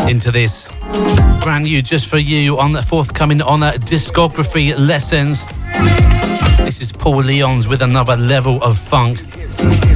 into this. Brand new just for you on the forthcoming on Discography Lessons. This is Paul Leons with another level of funk.